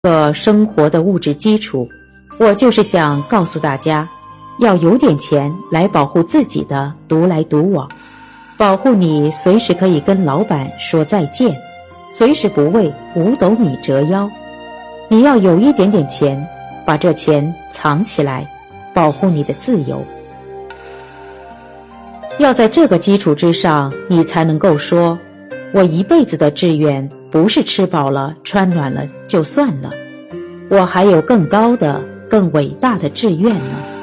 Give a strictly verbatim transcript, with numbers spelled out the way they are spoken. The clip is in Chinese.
个生活的物质基础，我就是想告诉大家，要有点钱来保护自己的独来独往，保护你随时可以跟老板说再见，随时不为五斗米折腰。你要有一点点钱，把这钱藏起来，保护你的自由。要在这个基础之上，你才能够说，我一辈子的志愿不是吃饱了穿暖了就算了，我还有更高的更伟大的志愿呢。